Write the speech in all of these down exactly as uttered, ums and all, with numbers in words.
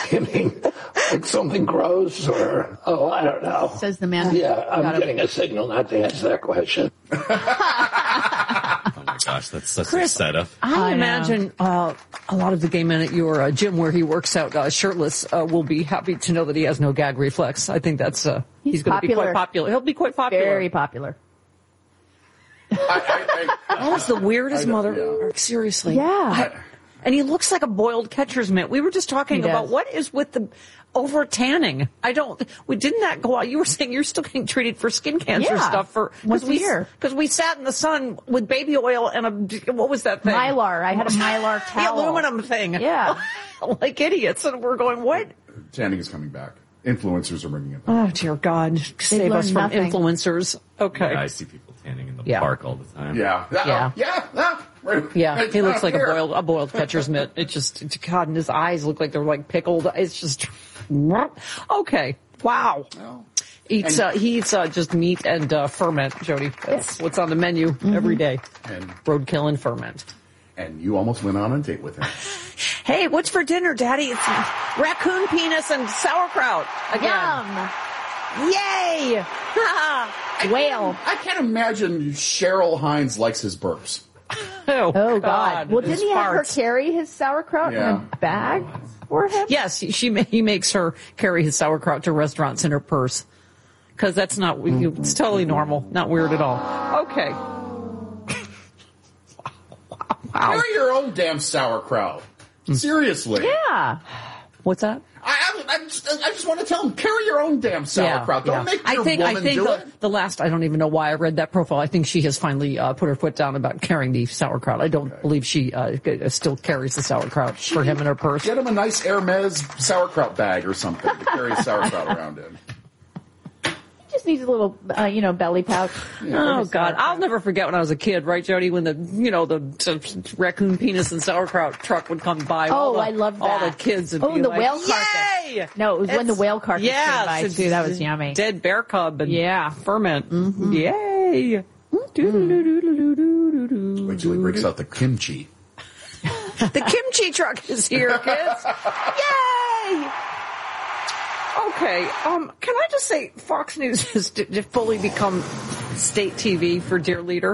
You mean like something gross or, oh, I don't know. Says the man. Yeah, I'm getting a signal not to answer that question. Oh, my gosh, that's such Chris, a setup. I, I imagine uh, a lot of the gay men at your uh, gym where he works out uh, shirtless uh, will be happy to know that he has no gag reflex. I think that's uh, he's, He's going to be popular. quite popular. He'll be quite popular. Very popular. I, I, I, That was the weirdest I mother. yeah. Seriously. Yeah. I- and he looks like a boiled catcher's mitt. We were just talking He about does. what is with the over tanning. I don't. We didn't that go out. You were saying you're still getting treated for skin cancer Yeah. stuff for Once a we year. because we sat in the sun with baby oil and a what was that thing? Mylar. I had a Mylar The towel. aluminum thing. Yeah. Like idiots, and we're going what? tanning is coming back. Influencers are bringing it back. Oh dear God, save us learned from nothing. influencers. Okay. Yeah, I see people tanning in the Yeah. park all the time. Yeah. Yeah. Yeah. Yeah. Right, Yeah, right he looks down like a here. boiled a boiled catcher's mitt. It just it, God, and his eyes look like they're like pickled. It's just okay. Wow. Well, Eats uh, he eats uh, just meat and uh, ferment, Jody. That's what's on the menu every day. And Roadkill and ferment. and you almost went on a date with him. Hey, what's for dinner, Daddy? It's raccoon penis and sauerkraut again. Yum. Yay! Whale. I can't imagine Cheryl Hines likes his burps. oh, Oh, God. Well, his didn't he have her farts. carry his sauerkraut Yeah. in a bag for him? Yes, she ma- he makes her carry his sauerkraut to restaurants in her purse. Because that's not, it's totally normal, not weird at all. Okay. Wow. Carry your own damn sauerkraut. Seriously. Yeah. What's that? I, I, I, just, I just want to tell him, carry your own damn sauerkraut. Don't make your I think, woman I think do the, it. the last, I don't even know why I read that profile. I think she has finally uh, put her foot down about carrying the sauerkraut. I don't Okay. believe she uh, still carries the sauerkraut for him in her purse. Get him a nice Hermes sauerkraut bag or something to carry his sauerkraut around in. He just needs a little, uh, you know, belly pouch. Oh God! I'll never forget when I was a kid, right, Jody? When the you know the, the raccoon penis and sauerkraut truck would come by. Oh, all the, I love that. All the kids would Oh, be the like, whale carcass. Yay! No, it was when the It's- whale carcass yeah, came by, it's- too. That was yummy. Dead bear cub and Yeah. ferment. Mm-hmm. Yay! Doo-doo-doo-doo-doo-doo-doo. Wait till he breaks out the kimchi. The kimchi truck is here, kids. Yay! Okay, um, can I just say Fox News has d- d- fully become state T V for dear leader.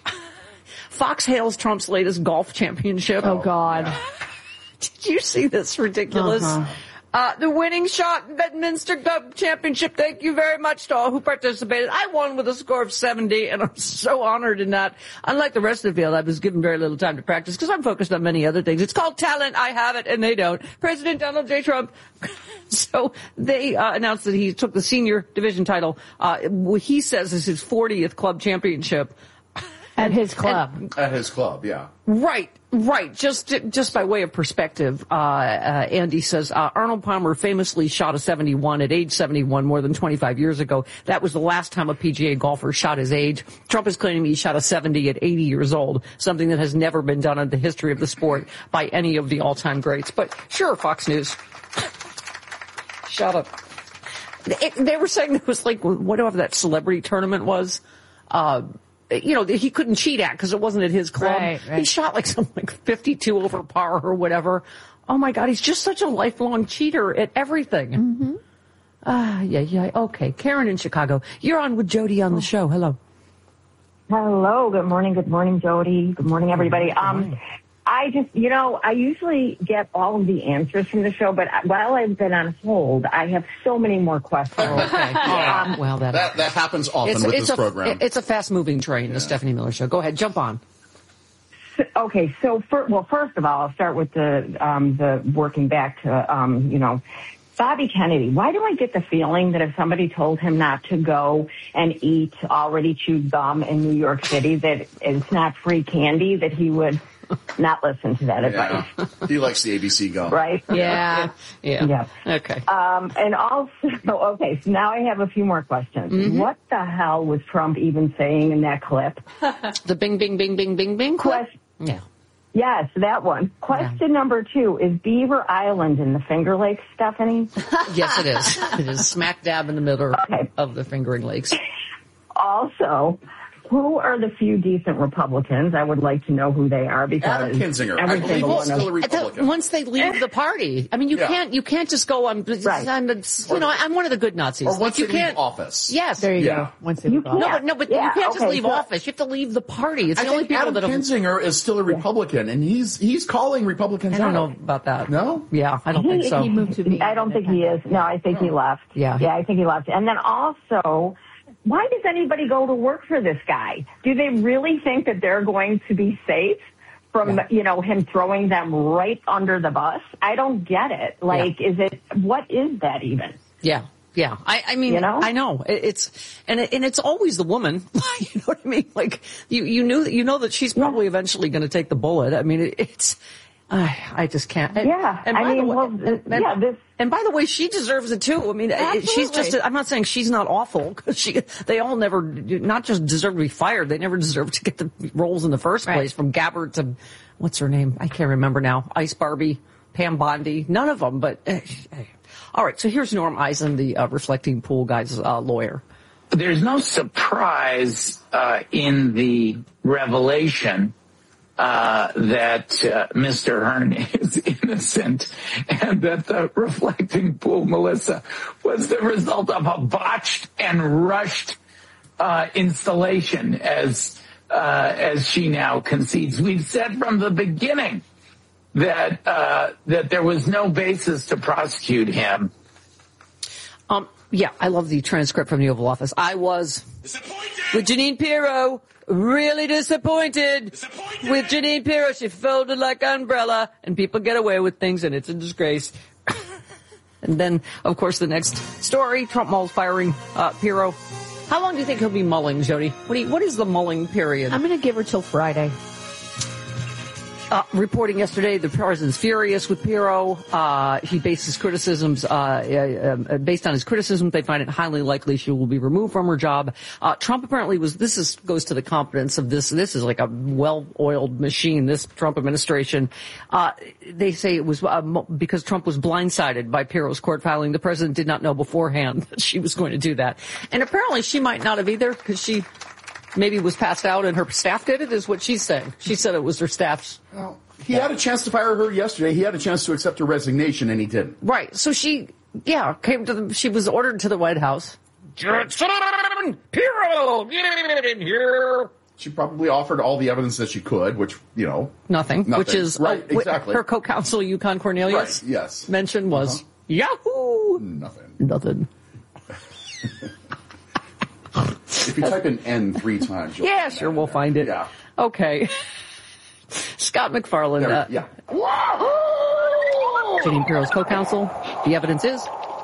Fox hails Trump's latest golf championship. Oh, God. Did you see this ridiculous? Uh-huh. Uh, the winning shot in Bedminster Cup Championship. Thank you very much to all who participated. I won with a score of seventy, and I'm so honored in that. Unlike the rest of the field, I was given very little time to practice because I'm focused on many other things. It's called talent. I have it, and they don't. President Donald J. Trump. So they uh, announced that he took the senior division title. Uh, what he says is his fortieth club championship. At his club. At his club, yeah. Right, right. Just just by way of perspective, uh, uh, Andy says uh, Arnold Palmer famously shot a seventy-one at age seventy-one more than twenty-five years ago. That was the last time a P G A golfer shot his age. Trump is claiming he shot a seventy at eighty years old, something that has never been done in the history of the sport by any of the all-time greats. But sure, Fox News. Shut up. It, they were saying it was like whatever that celebrity tournament was. Uh, you know, he couldn't cheat at because it wasn't at his club. Right, right. He shot like something like fifty-two over par or whatever. Oh my God, he's just such a lifelong cheater at everything. Mm-hmm. Ah, yeah, yeah. Okay, Karen in Chicago. You're on with Jody on the show. Hello. Hello. Good morning. Good morning, Jody. Good morning, everybody. Good morning. Um, I just, you know, I usually get all of the answers from the show, but while I've been on hold, I have so many more questions. Okay. Um, well, that, That that happens often it's, with it's this a, program. It's a fast-moving train, the Stephanie Miller Show. Go ahead, jump on. Okay, so for, well, first of all, I'll start with the um, the working back to um, you know, Bobby Kennedy. Why do I get the feeling that if somebody told him not to go and eat already chewed gum in New York City, that it's not free candy, that he would not listen to that advice, yeah. He likes the A B C gum. right? Yeah. Yeah. Yeah. Okay. Um, and also, okay, so now I have a few more questions. Mm-hmm. What the hell was Trump even saying in that clip? The bing, bing, bing, bing, bing, bing. Question. Yeah. Yes, that one. Question number two, is Beaver Island in the Finger Lakes, Stephanie? Yes, it is. It is smack dab in the middle Okay. of the Fingering Lakes. Also, who are the few decent Republicans? I would like to know who they are because Adam Kinzinger. I every believe single he's one of still a Republican. Once they leave the party, I mean, you Yeah. can't you can't just go. I'm, Right. I'm you know, I'm one of the good Nazis. Or Like, once you they leave can't. office. Yes. There you Yeah. go. Once they You leave off. No, Yeah. but no, but Yeah, you can't just okay, leave so- office. You have to leave the party. It's I the only think people Adam that have. Kinzinger is still a Republican, and he's he's calling Republicans I don't know out. about that. No? Yeah, I don't He- think so. He moved to me. I don't think he is. No, I think he left. Yeah. Yeah, I think he left. And then also, why does anybody go to work for this guy? Do they really think that they're going to be safe from, you know, him throwing them right under the bus? I don't get it. Like, is it, what is that even? Yeah. Yeah, I, I mean, You know? I know It- it's, and it, and it's always the woman. You know what I mean? Like, you, you knew that, you know that she's probably eventually going to take the bullet. I mean, it, it's, I, I just can't. And, Yeah, and I by the mean, way, well, and, and- yeah, this- and by the way, she deserves it too. I mean, it- she's just, Absolutely. I'm not saying she's not awful, because she, they all never, not just deserve to be fired, they never deserve to get the roles in the first Right. place, from Gabbard to, what's her name? I can't remember now. Ice Barbie, Pam Bondi, none of them, but, eh, eh. All right, so here's Norm Eisen, the uh, Reflecting Pool Guy's uh, lawyer. There's no surprise uh, in the revelation uh, that uh, Mister Hearn is innocent and that the reflecting pool, Melissa, was the result of a botched and rushed uh, installation, as uh, as she now concedes. We've said from the beginning that uh, that there was no basis to prosecute him. Um, yeah, I love the transcript from the Oval Office. I was with Jeanine Pirro, really disappointed, disappointed with Jeanine Pirro. She folded like an umbrella, and people get away with things, and it's a disgrace. And then, of course, the next story: Trump mulls firing uh, Pirro. How long do you think he'll be mulling, Jody? What do you, what is the mulling period? I'm going to give her till Friday. Uh, reporting yesterday, the president's furious with Pirro. Uh, he based his criticisms, uh, uh, uh, based on his criticism, they find it highly likely she will be removed from her job. Uh, Trump apparently was, this is, goes to the competence of this, this is like a well-oiled machine, this Trump administration. Uh, they say it was, uh, because Trump was blindsided by Pirro's court filing. The president did not know beforehand that she was going to do that. And apparently she might not have either, because she, maybe was passed out and her staff did it, is what she's saying. She said it was her staff's. Well, he had a chance to fire her yesterday. He had a chance to accept her resignation, and he didn't. Right. So she, yeah, came to the, she was ordered to the White House. She probably offered all the evidence that she could, which, you know. Nothing. Nothing. Which is, Right, uh, exactly. her co-counsel, Yukon Cornelius. Right, yes. Mentioned was, Uh-huh. Yahoo! Nothing. Nothing. If you type in N three times, you'll Yeah, find sure, that. we'll find it. Yeah. Okay. Scott McFarland. There, Uh, yeah. Jeanine Pirro's co-counsel. The evidence is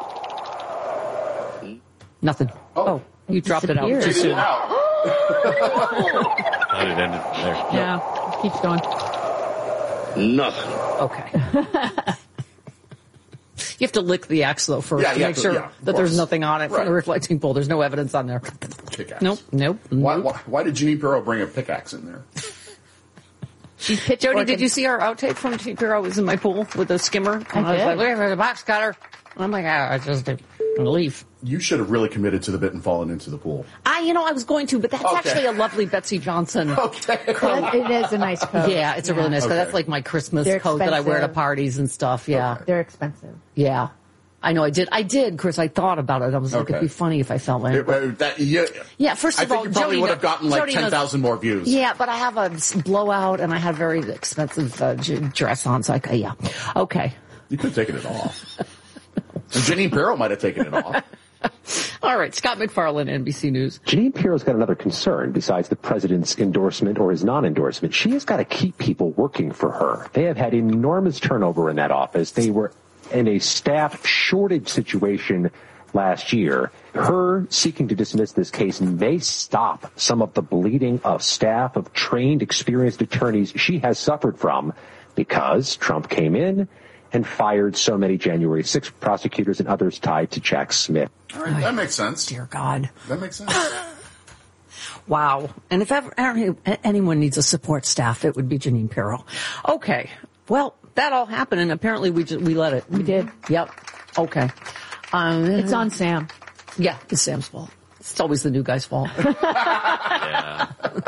nothing. Oh. Oh, you dropped it out disappeared. too Figured soon. it out. Thought it ended there. Yeah, keeps going. Nothing. Okay. You have to lick the axe, though, first Yeah, to you make have to- sure yeah, of that there's course. nothing on it from Right. the reflecting pool. There's no evidence on there. Pickaxe. Nope, nope. Why, nope. why, why did Jeanine Pirro bring a pickaxe in there? She's pitchforking. Jody, did you see our outtake from Jeanine Pirro? I was in my pool with a skimmer. And I, was did. like, look, there's a box cutter. And I'm like, ah, I just did leave. You should have really committed to the bit and fallen into the pool. I, you know, I was going to, but that's Okay. actually a lovely Betsy Johnson. Okay. That- it is a nice coat. Yeah, it's a really nice coat. Okay. That's like my Christmas They're coat that I wear to expensive. parties and stuff. Yeah, Okay. They're expensive. yeah. I know I did. I did, Chris. I thought about it. I was like, Okay. it'd be funny if I felt like It- uh, that, yeah, Yeah, first I of think all, you probably Jody would kno- have gotten like Jody knows- ten thousand more views. Yeah, but I have a s- blowout and I have very expensive uh, j- dress on, so I, c- yeah. Okay. You could have taken it off. And Jeanine Pirro might have taken it off. All right, Scott McFarland, N B C News. Jeanine Pirro's got another concern besides the president's endorsement or his non-endorsement. She has got to keep people working for her. They have had enormous turnover in that office. They were in a staff shortage situation last year. Her seeking to dismiss this case may stop some of the bleeding of staff of trained, experienced attorneys she has suffered from because Trump came in and fired so many January sixth prosecutors and others tied to Jack Smith. All right, that makes sense. Dear God. That makes sense. Wow. And if ever anyone needs a support staff, it would be Jeanine Pirro. Okay. Well, that all happened, and apparently we just, we let it. We did. Yep. Okay. Um, It's on Sam. Yeah, it's Sam's fault. It's always the new guy's fault. Yeah.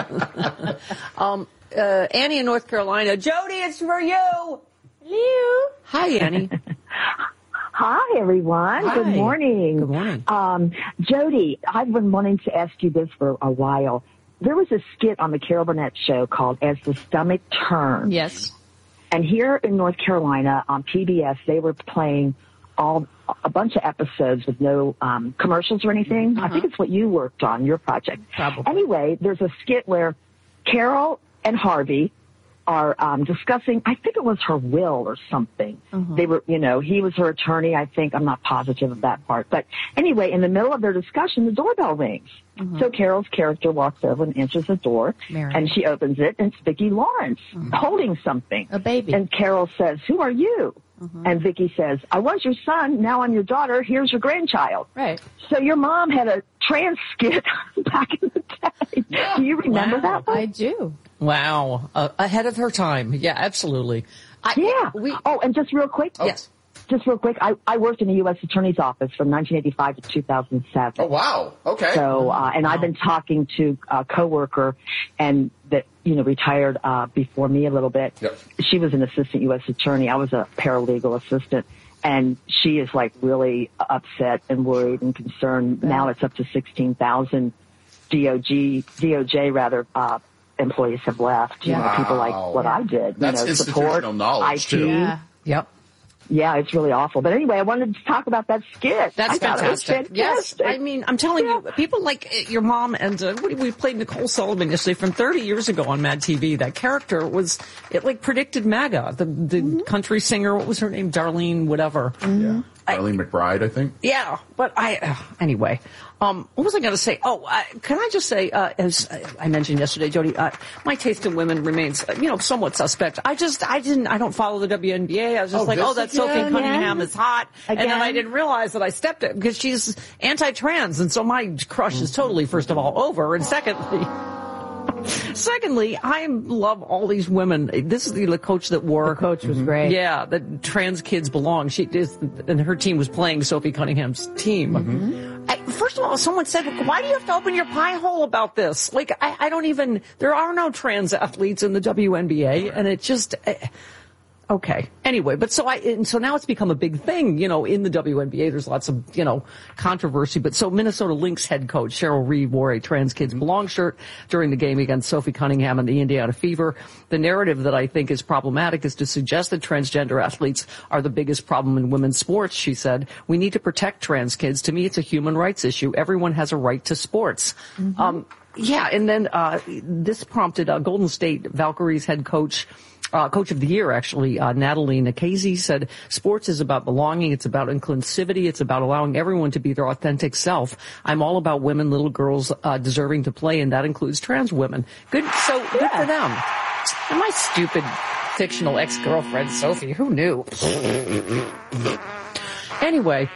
um, uh, Annie in North Carolina. Jody, it's for you. Hello. Hi, Annie. Hi, everyone. Hi. Good morning. Good morning. Um, Jody, I've been wanting to ask you this for a while. There was a skit on the Carol Burnett show called As the Stomach Turns. Yes. And here in North Carolina on P B S, they were playing all a bunch of episodes with no um, commercials or anything. Uh-huh. I think it's what you worked on, your project. Probably. Anyway, there's a skit where Carol and Harvey are um, discussing, I think it was her will or something. Uh-huh. They were, you know, he was her attorney, I think. I'm not positive of that part. But anyway, in the middle of their discussion, the doorbell rings. Uh-huh. So Carol's character walks over and answers the door, Mary. and she opens it, and it's Vicki Lawrence Uh-huh. holding something. A baby. And Carol says, who are you? Uh-huh. And Vicki says, I was your son, now I'm your daughter, here's your grandchild. Right. So your mom had a trans skit back in the day. Do you remember Wow. that one? I do. Wow. Uh, ahead of her time. Yeah, absolutely. I, Yeah. We, oh, and just real quick. Yes. Just real quick. I, I worked in the U S Attorney's Office from nineteen eighty-five to two thousand seven. Oh, wow. Okay. So, uh, and I've been talking to a coworker and that, you know, retired, uh, before me a little bit. Yep. She was an assistant U S attorney. I was a paralegal assistant. And she is like really upset and worried and concerned. Now it's up to sixteen thousand D O G, D O J rather, uh, employees have left. You Yeah. know, people like Wow. what I did. That's you know, institutional support, knowledge, I T. too. Yeah. Yep. Yeah, it's really awful. But anyway, I wanted to talk about that skit. That's I thought it was fantastic. Yes. fantastic. I mean, I'm telling Yeah. you, people like uh, your mom and uh, what- we played Nicole Sullivan yesterday from thirty years ago on Mad T V. That character was, it like predicted MAGA. The, the Mm-hmm. country singer, what was her name? Darlene, whatever. Yeah. Darlene McBride, I think. Yeah, but I, uh, anyway, um, what was I going to say? Oh, I, can I just say, uh, as I mentioned yesterday, Jody, uh, my taste in women remains, uh, you know, somewhat suspect. I just, I didn't, I don't follow the W N B A. I was just Oh, like, this oh, that Sophie again? Cunningham is hot. And then Again? I didn't realize that I stepped it because she's anti-trans. And so my crush is totally, first of all, over. And secondly, Secondly, I love all these women. This is the, the coach that wore. The coach was great. Yeah, that trans kids belong. She is, and her team was playing Sophie Cunningham's team. Mm-hmm. I, first of all, someone said, "Why do you have to open your pie hole about this?" Like, I, I don't even. There are no trans athletes in the W N B A, and it just. I, Okay. Anyway, but so I, and so now it's become a big thing, you know, in the W N B A. There's lots of, you know, controversy. But so Minnesota Lynx head coach Cheryl Reeve wore a Trans Kids Belong shirt during the game against Sophie Cunningham and the Indiana Fever. The narrative that I think is problematic is to suggest that transgender athletes are the biggest problem in women's sports, she said. We need to protect trans kids. To me, it's a human rights issue. Everyone has a right to sports. Mm-hmm. Um, yeah. And then, uh, this prompted uh, Golden State Valkyries head coach, Uh, coach of the year, actually, uh, Natalie Nikhazy said, sports is about belonging. It's about inclusivity. It's about allowing everyone to be their authentic self. I'm all about women, little girls, uh, deserving to play, and that includes trans women. Good, so good yeah. for them. And my stupid fictional ex-girlfriend, Sophie, who knew? Anyway,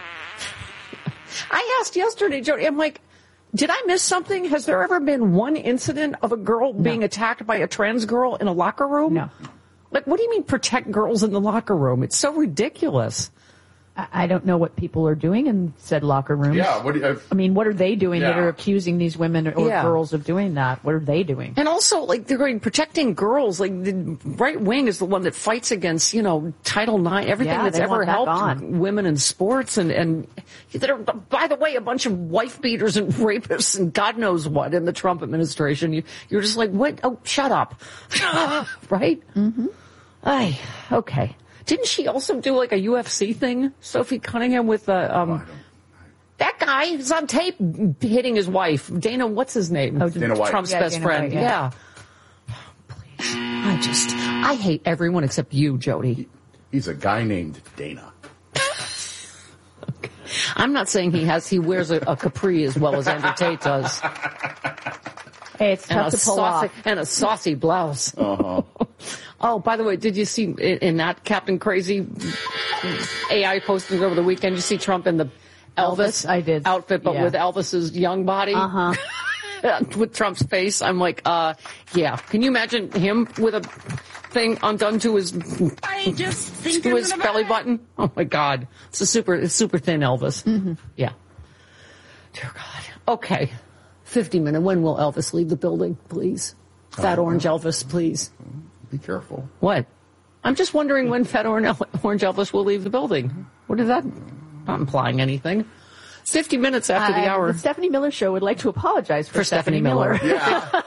I asked yesterday, Jody, I'm like, did I miss something? Has there ever been one incident of a girl no. being attacked by a trans girl in a locker room? No. Like, what do you mean protect girls in the locker room? It's so ridiculous. I don't know what people are doing in said locker rooms. Yeah, what do you, I mean, what are they doing yeah. that are accusing these women or yeah. girls of doing that? What are they doing? And also, like, they're going protecting girls. Like, the right wing is the one that fights against, you know, Title nine, everything yeah, that's they ever want that helped gone. women in sports. And, and that are, by the way, a bunch of wife beaters and rapists and God knows what in the Trump administration. You, you're just like, what? Oh, shut up. Right? Mm-hmm. Ay, okay. Didn't she also do like a U F C thing, Sophie Cunningham, with uh, um, that guy who's on tape hitting his wife, Dana? What's his name? Oh, Dana White. Trump's yeah, best Dana friend. White, yeah. yeah. Please, I just, I hate everyone except you, Jody. He's a guy named Dana. Okay. I'm not saying he has. He wears a, a capri as well as Andrew Tate does. Hey, it's And tough a, to pull saucy, off. and a saucy blouse. Uh-huh. Oh, by the way, did you see in, in that Captain Crazy A I postings over the weekend? You see Trump in the Elvis, Elvis, I did. outfit, but Yeah. with Elvis's young body? Uh-huh. With Trump's face. I'm like, uh, yeah. Can you imagine him with a thing undone to his, I just think to his belly button? Oh my God. It's a super, it's super thin Elvis. Mm-hmm. Yeah. Dear God. Okay. fifty minute. When will Elvis leave the building, please? Fat Orange Elvis, please. Be careful. What? I'm just wondering when Fat Orange Elvis will leave the building. What is that? Not implying anything. fifty minutes after the Uh, hour. The Stephanie Miller Show would like to apologize for, For Stephanie Miller. Yeah.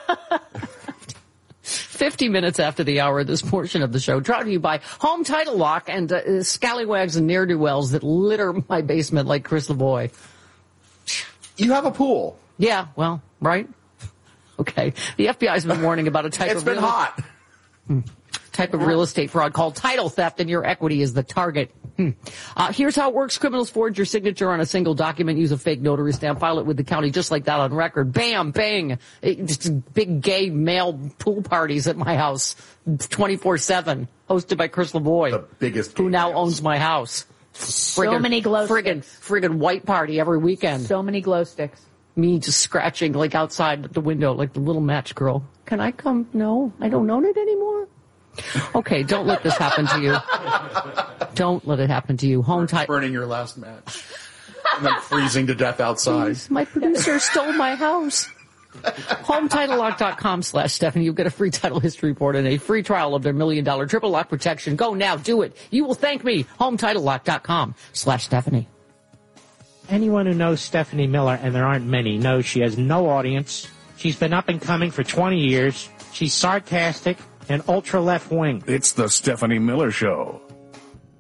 fifty minutes after the hour, this portion of the show brought to you by Home Title Lock and uh, scallywags and ne'er-do-wells that litter my basement like Chris Lavoie. You have a pool. Yeah, well, right? Okay. The F B I's been warning about a type It's of been real, hot. type of real estate fraud called title theft, and your equity is the target. Hmm. Uh, here's how it works. Criminals forge your signature on a single document, use a fake notary stamp, file it with the county just like that on record. Bam, bang. It, just big gay male pool parties at my house, twenty-four seven, hosted by Chris Lavoie. The biggest who gay now males. owns my house. So Friggin- many glow friggin, sticks. friggin' white party every weekend. So many glow sticks. Me just scratching like outside the window like the little match girl. Can I come? No, I don't own it anymore. Okay, don't let this happen to you. Don't let it happen to you. Home title. Burning your last match. And then freezing to death outside. My producer stole my house. HomeTitleLock.com slash Stephanie. You'll get a free title history report and a free trial of their million dollar triple lock protection. Go now. Do it. You will thank me. HomeTitleLock.com slash Stephanie. Anyone who knows Stephanie Miller, and there aren't many, knows she has no audience. She's been up and coming for twenty years. She's sarcastic and ultra left-wing. It's the Stephanie Miller Show.